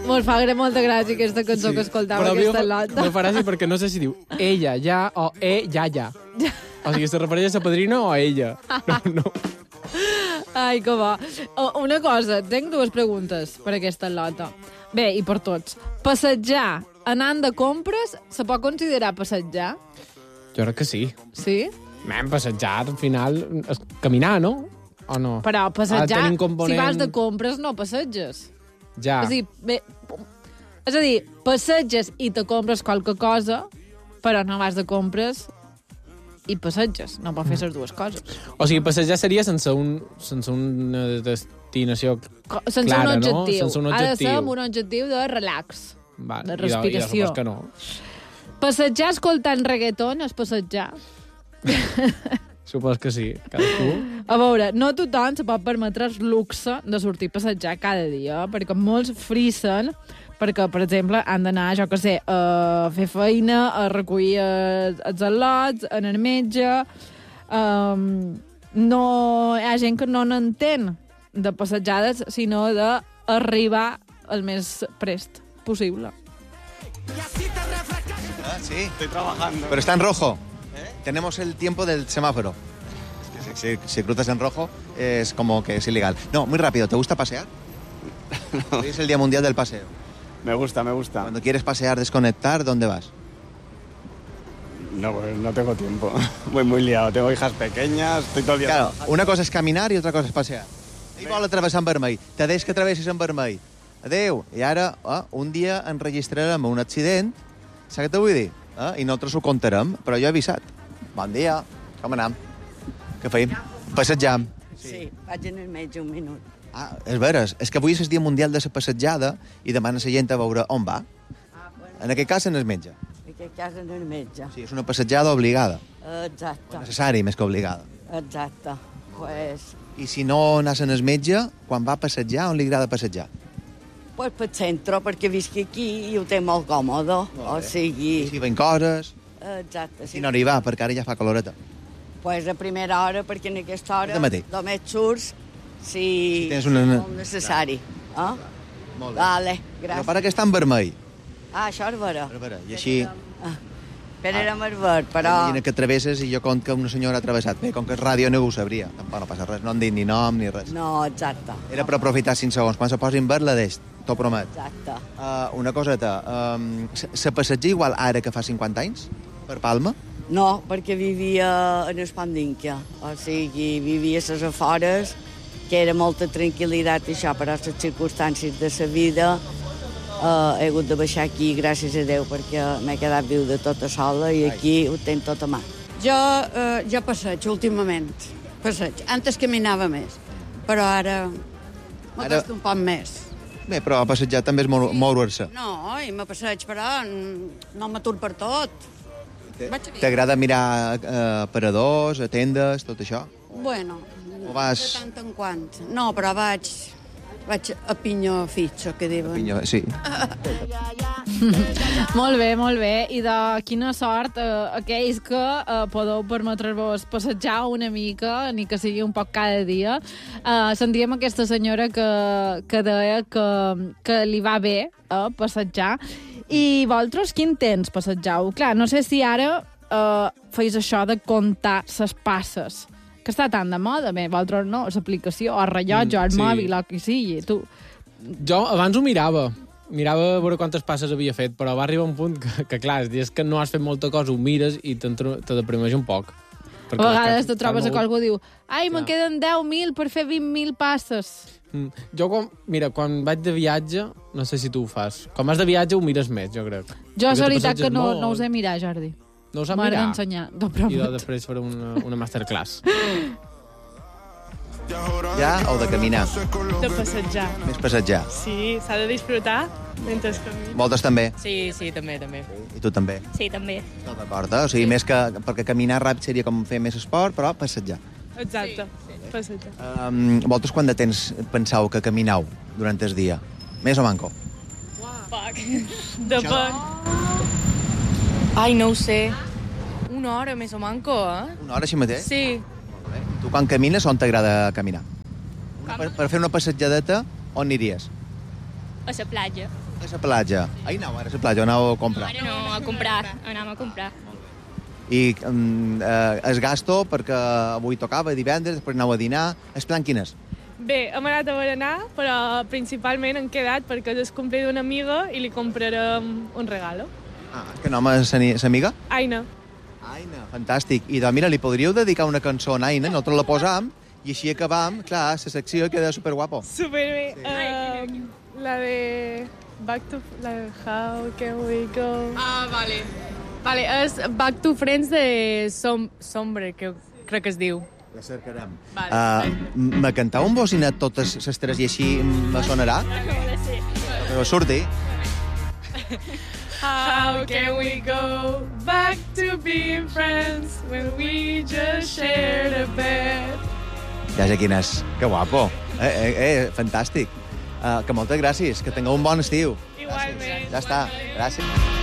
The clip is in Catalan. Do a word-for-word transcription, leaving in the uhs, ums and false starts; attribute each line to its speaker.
Speaker 1: Mos fa molta gràcia aquesta cançó
Speaker 2: Sí,
Speaker 1: que escoltava
Speaker 2: però a mi
Speaker 1: aquesta
Speaker 2: em fa-
Speaker 1: lota.
Speaker 2: me farà així perquè no sé si diu ella, ja o e, ja, ja. O sigui, se refereix a la padrina o a ella. No, no.
Speaker 1: Ai, que bo. Oh, una cosa, tinc dues preguntes per aquesta lota. Bé, i per tots. Passejar anant de compres se pot considerar passejar?
Speaker 2: Jo crec que sí.
Speaker 1: Sí?
Speaker 2: M'hem passejat, al final, és caminar, no? O no?
Speaker 1: Però
Speaker 2: Ha de
Speaker 1: passejar,
Speaker 2: tenir un component...
Speaker 1: si vas de compres, no passeges.
Speaker 2: Ja.
Speaker 1: És a dir, bé, és a dir, passeges i te compres qualque cosa, però no vas de compres i passeges. No pots fer les dues coses.
Speaker 2: O sigui, passejar seria sense, un, sense una destinació
Speaker 1: Co- Sense
Speaker 2: clara,
Speaker 1: un objectiu.
Speaker 2: no? Sense un
Speaker 1: Ha de
Speaker 2: objectiu.
Speaker 1: ser amb un objectiu de relax.
Speaker 2: Val.
Speaker 1: de
Speaker 2: I
Speaker 1: respiració.
Speaker 2: I de, i de que no.
Speaker 1: Passejar escoltant reggaeton és passejar.
Speaker 2: Supos que sí. Cadascú...
Speaker 1: A veure, no tothom se pot permetre el luxe de sortir a passejar cada dia, perquè molts frissen, perquè, per exemple, han d'anar, jo què sé, a fer feina, a recollir els, els al·lots, a anar al metge... Um, no, hi ha gent que no n'entén de passejades, sinó d'arribar el més prest possible.
Speaker 3: Ah, sí.
Speaker 4: Estoy trabajando.
Speaker 3: Pero está en rojo. Tenemos el tiempo del semáforo. Es que si, si- si cruzas en rojo es como que es ilegal. No, muy rápido. ¿Te gusta pasear? Hoy es el Día Mundial del Paseo.
Speaker 4: Me gusta, me gusta.
Speaker 3: Cuando quieres pasear, desconectar, ¿dónde vas?
Speaker 4: No, pues no tengo tiempo. Voy muy liado. Tengo hijas pequeñas, estoy todo el día...
Speaker 3: Claro,
Speaker 4: trabajando.
Speaker 3: una cosa és caminar i otra cosa és passear. Ell vol atravessar en vermell. Te deix que travessis en vermell. Adéu. I ara, oh, un dia enregistrarem un accident, saps què te vull dir? Eh? I nosaltres ho contarem, però jo he avisat. Bon dia, com anem? Què feim? Passejam.
Speaker 5: Sí, vaig en el metge un minut.
Speaker 3: Ah, és veres, és que avui és el Dia Mundial de la Passejada i demana la gent a veure on va.
Speaker 5: Ah, bueno,
Speaker 3: En aquest cas, en el metge.
Speaker 5: en aquest cas en el metge.
Speaker 3: Sí, és una passejada obligada.
Speaker 5: Exacte,
Speaker 3: Necessari, més que obligada.
Speaker 5: exacte. Pues,
Speaker 3: I si no anàs en el metge, quan va a passejar, on li agrada passejar?
Speaker 5: pues pel centre, perquè visc aquí i ho té molt còmode. O
Speaker 3: I
Speaker 5: sigui,
Speaker 3: si ven coses,
Speaker 5: exacte, sí.
Speaker 3: si no hi va, perquè ara ja fa caloreta.
Speaker 5: Pues a primera hora, perquè en aquesta hora
Speaker 3: De matí.
Speaker 5: només surts si,
Speaker 3: Si tens una-
Speaker 5: és molt necessari. Eh?
Speaker 3: Molt
Speaker 5: Vale,
Speaker 3: Però
Speaker 5: gràcies.
Speaker 3: para que està en vermell.
Speaker 5: Ah, això és vera.
Speaker 3: A veure, i així,
Speaker 5: Ah, però era més verd, però...
Speaker 3: imagina que travesses i jo conto que una senyora ha travessat. Bé, com que és ràdio ningú ho sabria. Tampoc no passa res, no han dit ni nom ni res.
Speaker 5: No, exacte.
Speaker 3: Era per aprofitar cinc segons. Quan se posin verd, la deix, t'ho promet.
Speaker 5: Exacte.
Speaker 3: Uh, una coseta, um, se, se passeja igual ara que fa cinquanta anys? Per Palma?
Speaker 5: No, perquè vivia en Espandínquia, o sigui, vivia a les afores, que era molta tranquil·litat i això, però les circumstàncies de la vida eh, he hagut de baixar aquí, gràcies a Déu, perquè m'he quedat viuda tota sola i aquí ho tenc tot a mà.
Speaker 6: Jo, eh, jo passeig últimament, passeig. Antes caminava més, però ara me
Speaker 3: Ara-
Speaker 6: costa un poc més.
Speaker 3: Bé, però passejar també és mou- moure-se.
Speaker 6: No, i me passeig, però mm, no m'atur per tot. Vaig a dir.
Speaker 3: T'agrada mirar uh, aparadors, a tendes, tot això?
Speaker 6: Bueno,
Speaker 3: O vas-
Speaker 6: de tant en quant. No, però vaig, vaig a pinyó fitxo, que diuen.
Speaker 3: Pinyó, sí.
Speaker 1: Molt bé, molt bé. I de quina sort eh, aquells que eh, podeu permetre-vos passejar una mica, ni que sigui un poc cada dia. Eh, sentíem aquesta senyora que, que deia que, que li va bé eh, passejar. I vosaltres quin temps passegeu? Clar, no sé si ara eh, feis això de comptar ses passes, que està tan de moda. Bé, vosaltres no, l'aplicació, el rellotge,
Speaker 2: Mm,
Speaker 1: el
Speaker 2: sí.
Speaker 1: mòbil, el que sigui. Tu...
Speaker 2: Jo abans ho mirava. Mirava a veure quantes passes havia fet, però va arribar un punt que, que clar, és que no has fet molta cosa, ho mires i t'entra- te deprimeix un poc.
Speaker 1: A vegades te trobes a
Speaker 2: qualsevol...
Speaker 1: qualcú diu ai, me'n
Speaker 2: Clar.
Speaker 1: queden deu mil per fer vint mil passes.
Speaker 2: Mm. Jo, quan, mira, quan vaig de viatge, no sé si tu ho fas, quan vas de viatge ho mires més, jo crec.
Speaker 1: Jo,
Speaker 2: Perquè
Speaker 1: és
Speaker 2: te
Speaker 1: veritat que
Speaker 2: passeges
Speaker 1: no,
Speaker 2: molt.
Speaker 1: no us he mirat, Jordi.
Speaker 2: No ho sap
Speaker 1: M'has
Speaker 2: mirar?
Speaker 1: d'ensenyar, t'ho
Speaker 2: I
Speaker 1: prometo.
Speaker 2: de després faré una, una masterclass.
Speaker 3: Ja o de caminar?
Speaker 7: De passejar.
Speaker 3: Més passejar.
Speaker 7: Sí, s'ha de disfrutar mentre camina.
Speaker 3: Moltes també.
Speaker 8: Sí, sí, també, també.
Speaker 3: I tu també.
Speaker 8: Sí, també.
Speaker 3: Tot d'acord, eh? O sigui, més que... Perquè caminar ràpid seria com fer més esport, però passejar.
Speaker 7: Exacte, passejar.
Speaker 3: Um, vosaltres quant de temps penseu que camineu durant el dia? Més o manco?
Speaker 7: Fuck. Depèn.
Speaker 8: Ai, no ho sé. Una hora més o manco, eh?
Speaker 3: Una hora així mateix?
Speaker 8: Sí.
Speaker 3: Tu quan camines, on t'agrada caminar? Una, per, per fer una passejadeta, on aniries?
Speaker 8: A la platja.
Speaker 3: A la platja. Ahir anau, ara a la platja, anau a comprar.
Speaker 9: No, a comprar, anàvem a comprar.
Speaker 3: I um, eh, es gasto perquè avui tocava divendres, després anau a dinar. El plan quin és?
Speaker 7: Bé, hem anat a berenar, però principalment hem quedat perquè és el cumple d'una amiga i li comprarem un regalo.
Speaker 3: Ah, que nom és l'amiga?
Speaker 7: Aina.
Speaker 3: Aina, fantàstic. I doncs, mira, li podríeu dedicar una cançó a Aina, nosaltres la posam, i així acabam, clar, la secció queda superguapo.
Speaker 7: Superbé. Sí. Um, la de... Back to... La de How Can We Go...
Speaker 8: Ah, vale. Vale, és Back to Friends de Som Sombre, que crec que es diu.
Speaker 3: La cercarem.
Speaker 8: Vale.
Speaker 3: Uh, me cantau un bocinet totes les tres i així me sonarà? Però surti.
Speaker 7: How can we go back to being friends when we just shared a bed?
Speaker 3: Ja sé quin és. Que guapo. Eh, eh, eh, fantàstic. Uh, que moltes gràcies. Que tingueu un bon estiu.
Speaker 7: Igualment.
Speaker 3: Ja està. Gràcies.